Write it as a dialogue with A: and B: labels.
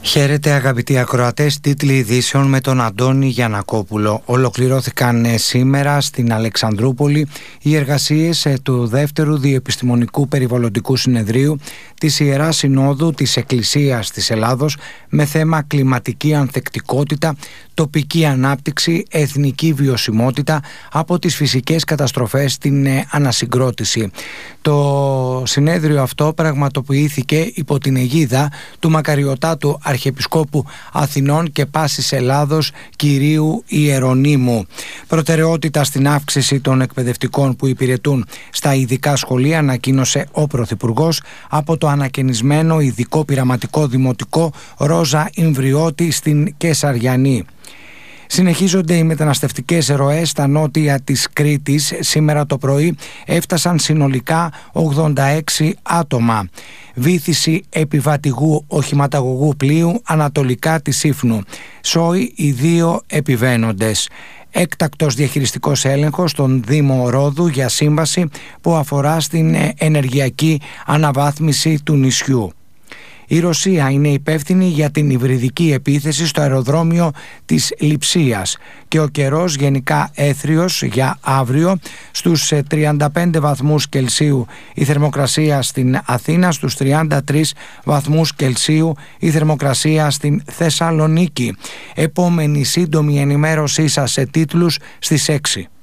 A: Χαίρετε αγαπητοί ακροατές, τίτλοι ειδήσεων με τον Αντώνη Γιαννακόπουλο. Ολοκληρώθηκαν σήμερα στην Αλεξανδρούπολη οι εργασίες του δεύτερου Διεπιστημονικού Περιβαλλοντικού Συνεδρίου της Ιεράς Συνόδου της Εκκλησίας της Ελλάδος με θέμα κλιματική ανθεκτικότητα, τοπική ανάπτυξη, εθνική βιωσιμότητα από τις φυσικές καταστροφές στην ανασυγκρότηση. Το συνέδριο αυτό πραγματοποιήθηκε υπό την αιγίδα του μακαριωτάτου Αρχιεπισκόπου Αθηνών και Πάσης Ελλάδος Κυρίου Ιερονύμου. Προτεραιότητα στην αύξηση των εκπαιδευτικών που υπηρετούν στα ειδικά σχολεία ανακοίνωσε ο Πρωθυπουργός από το ανακαινισμένο ειδικό πειραματικό δημοτικό Ρόζα Ιμβριώτη στην Κεσαριανή. Συνεχίζονται οι μεταναστευτικές ροές στα νότια της Κρήτης. Σήμερα το πρωί έφτασαν συνολικά 86 άτομα. Βύθιση επιβατηγού οχηματαγωγού πλοίου ανατολικά της Σύφνου. Σόι οι 2 επιβαίνοντες. Έκτακτος διαχειριστικός έλεγχος στον Δήμο Ρόδου για σύμβαση που αφορά στην ενεργειακή αναβάθμιση του νησιού. Η Ρωσία είναι υπεύθυνη για την υβριδική επίθεση στο αεροδρόμιο της Λειψίας και ο καιρός γενικά έθριος για αύριο. Στους 35 βαθμούς Κελσίου η θερμοκρασία στην Αθήνα, στους 33 βαθμούς Κελσίου η θερμοκρασία στην Θεσσαλονίκη. Επόμενη σύντομη ενημέρωσή σας σε τίτλους στις 6.